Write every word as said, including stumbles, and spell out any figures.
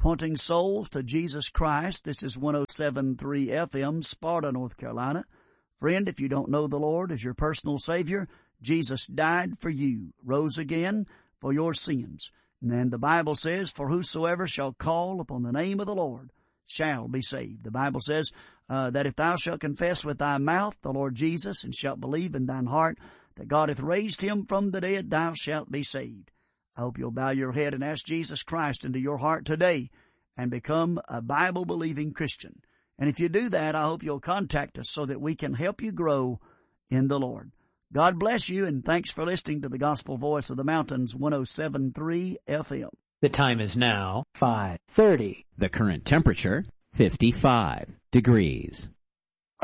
pointing souls to Jesus Christ. This is one oh seven point three F M, Sparta, North Carolina. Friend, if you don't know the Lord as your personal Savior, Jesus died for you, rose again for your sins. And the Bible says, for whosoever shall call upon the name of the Lord shall be saved. The Bible says uh, that if thou shalt confess with thy mouth the Lord Jesus, and shalt believe in thine heart that God hath raised him from the dead, thou shalt be saved. I hope you'll bow your head and ask Jesus Christ into your heart today and become a Bible-believing Christian. And if you do that, I hope you'll contact us so that we can help you grow in the Lord. God bless you, and thanks for listening to the Gospel Voice of the Mountains, one oh seven point three F M. The time is now five thirty. The current temperature, fifty-five degrees.